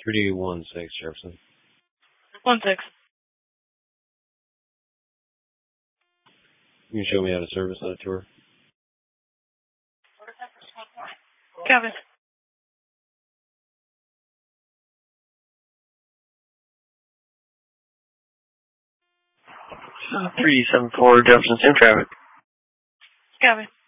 3D16 Jefferson. 16. You can show me how to service that tour. Copy. 374 Jefferson, same traffic. Copy.